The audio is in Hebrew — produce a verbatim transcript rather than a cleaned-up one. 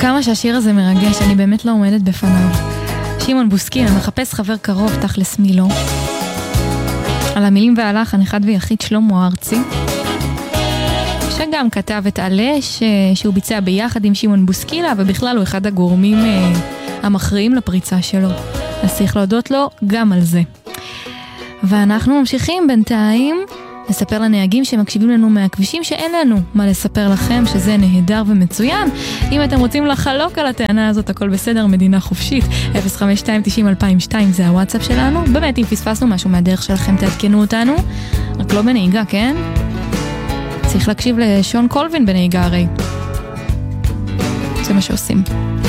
כמה שהשיר הזה מרגש, אני באמת לא עומדת בפניו. שמעון בוסקילה מחפש חבר קרוב תכלס מי לא. על המילים והלחן אחד ויחיד שלמה ארצי, שגם כתב את עלש שהוא ביצע ביחד עם שמעון בוסקילה, ובכלל הוא אחד הגורמים אה, המכריעים לפריצה שלו. אז צריך להודות לו גם על זה. ואנחנו ממשיכים בינתיים לספר לנהגים שמקשיבים לנו מהכבישים שאין לנו מה לספר לכם, שזה נהדר ומצוין. אם אתם רוצים לחלוק על הטענה הזאת, הכל בסדר, מדינה חופשית. אפס חמש שתיים תשעים אלפיים ושתיים זה הוואטסאפ שלנו. באמת, אם פספסנו משהו מהדרך שלכם, תעדכנו אותנו. רק לא בנהיגה, כן? צריך להקשיב לשון קולווין בנהיגה הרי. זה מה שעושים.